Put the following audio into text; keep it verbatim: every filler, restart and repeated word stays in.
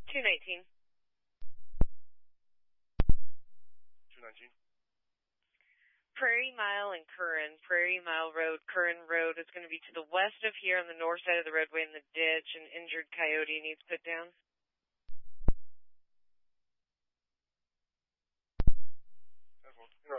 two nineteen. two nineteen. Prairie Mile and Curran. Prairie Mile Road, Curran Road is going to be to the west of here on the north side of the roadway in the ditch. An injured coyote needs put down. You know,